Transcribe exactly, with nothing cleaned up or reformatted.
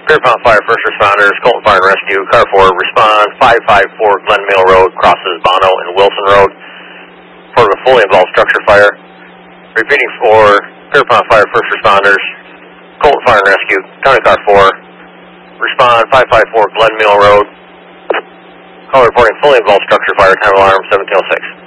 Pierpont Fire First Responders, Colton Fire and Rescue, Car four, respond, five five four Glen Mill Road, crosses Bono and Wilson Road, for a fully involved structure fire. Repeating for Pierpont Fire First Responders, Colton Fire and Rescue, County Car four, respond, five five four Glen Mill Road, call reporting fully involved structure fire, time of alarm seventeen oh six.